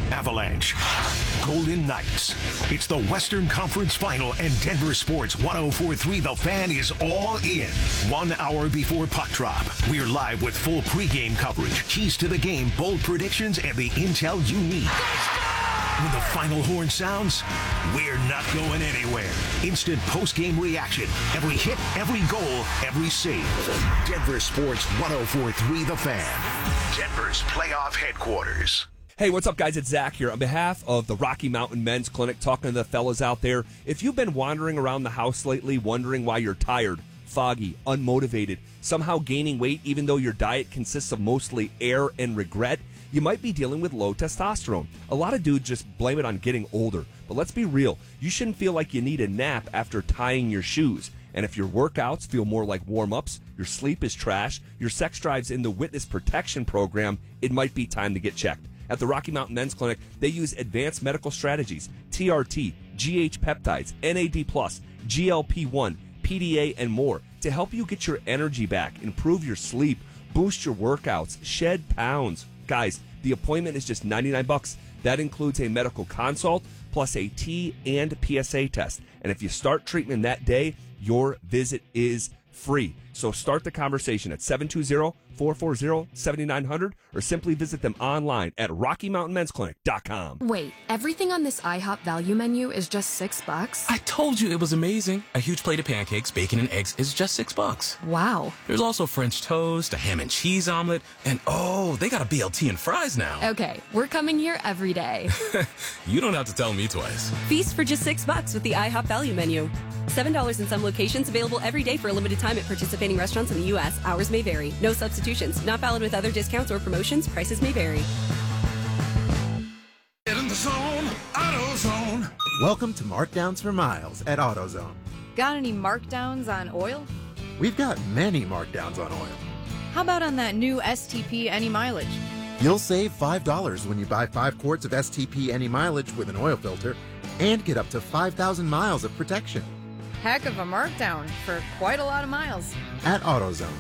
Avalanche, Golden Knights. It's the Western Conference Final, and Denver Sports 104.3 The Fan is all in. 1 hour before puck drop, we're live with full pregame coverage, keys to the game, bold predictions, and the intel you need. When the final horn sounds, we're not going anywhere. Instant post-game reaction. Every hit, every goal, every save. Denver Sports 104.3 The Fan. Denver's playoff headquarters. Hey, what's up, guys? It's Zach here on behalf of the Rocky Mountain Men's Clinic, talking to the fellas out there. If you've been wandering around the house lately, wondering why you're tired, foggy, unmotivated, somehow gaining weight even though your diet consists of mostly air and regret, you might be dealing with low testosterone. A lot of dudes just blame it on getting older. But let's be real. You shouldn't feel like you need a nap after tying your shoes. And if your workouts feel more like warm-ups, your sleep is trash, your sex drive's in the witness protection program, it might be time to get checked. At the Rocky Mountain Men's Clinic, they use advanced medical strategies, TRT, GH peptides, NAD+, GLP-1, PDA, and more to help you get your energy back, improve your sleep, boost your workouts, shed pounds. Guys, the appointment is just $99. That includes a medical consult plus a T and PSA test. And if you start treatment that day, your visit is free. So start the conversation at 720-440-7900 or simply visit them online at RockyMountainMen'sClinic.com. Wait, everything on this IHOP value menu is just $6? I told you it was amazing. A huge plate of pancakes, bacon, and eggs is just $6. Wow. There's also French toast, a ham and cheese omelet, and oh, they got a BLT and fries now. Okay, we're coming here every day. You don't have to tell me twice. Feast for just $6 with the IHOP value menu. $7 in some locations, available every day for a limited time at participating restaurants in the U.S. Hours may vary. No substitutions. Not valid with other discounts or promotions. Prices may vary. Get in the zone, AutoZone. Welcome to Markdowns for Miles at AutoZone. Got any markdowns on oil? We've got many markdowns on oil. How about on that new STP Any Mileage? You'll save $5 when you buy 5 quarts of STP Any Mileage with an oil filter and get up to 5,000 miles of protection. Heck of a markdown for quite a lot of miles. At AutoZone.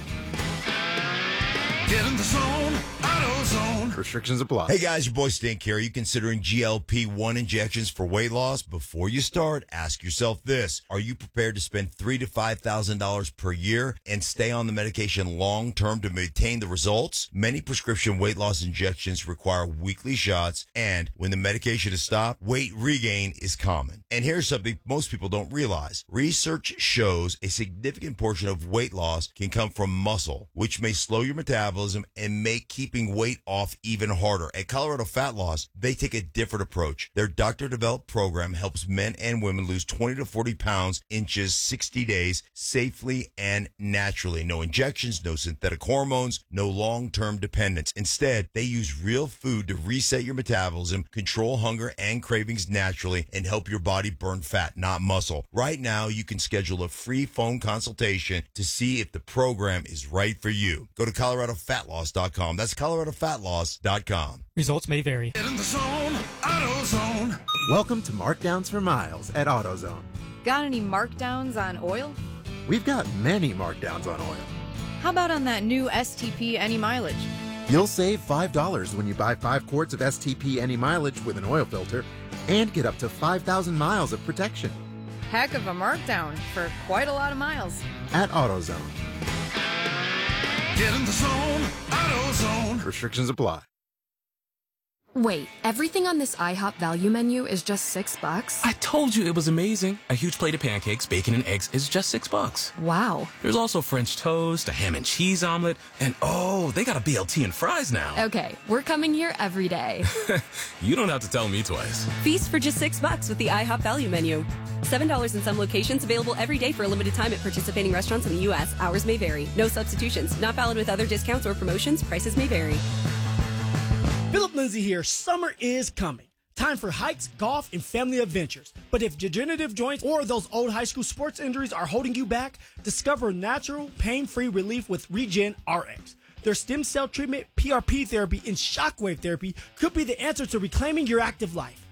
Get in the zone, AutoZone. Restrictions apply. Hey guys, your boy Stink here. Are you considering GLP-1 injections for weight loss? Before you start, ask yourself this. Are you prepared to spend $3,000 to $5,000 per year and stay on the medication long-term to maintain the results? Many prescription weight loss injections require weekly shots, and when the medication is stopped, weight regain is common. And here's something most people don't realize. Research shows a significant portion of weight loss can come from muscle, which may slow your metabolism and make keeping weight off even harder. At Colorado Fat Loss, they take a different approach. Their doctor-developed program helps men and women lose 20 to 40 pounds in just 60 days safely and naturally. No injections, no synthetic hormones, no long-term dependence. Instead, they use real food to reset your metabolism, control hunger and cravings naturally, and help your body burn fat, not muscle. Right now, you can schedule a free phone consultation to see if the program is right for you. Go to ColoradoFatLoss.com. That's ColoradoFatLoss.com. Results may vary. Get in the zone, AutoZone. Welcome to Markdowns for Miles at AutoZone. Got any markdowns on oil? We've got many markdowns on oil. How about on that new STP Any Mileage? You'll save $5 when you buy 5 quarts of STP Any Mileage with an oil filter and get up to 5,000 miles of protection. Heck of a markdown for quite a lot of miles. At AutoZone. Get in the zone, AutoZone. Restrictions apply. Wait, everything on this IHOP value menu is just $6? I told you it was amazing. A huge plate of pancakes, bacon, and eggs is just $6. Wow. There's also French toast, a ham and cheese omelet, and oh, they got a BLT and fries now. Okay, we're coming here every day. You don't have to tell me twice. Feast for just $6 with the IHOP value menu. $7 in some locations, available every day for a limited time at participating restaurants in the U.S. Hours may vary. No substitutions. Not valid with other discounts or promotions. Prices may vary. Philip Lindsay here. Summer is coming. Time for hikes, golf, and family adventures. But if degenerative joints or those old high school sports injuries are holding you back, discover natural, pain-free relief with Regen RX. Their stem cell treatment, PRP therapy, and shockwave therapy could be the answer to reclaiming your active life.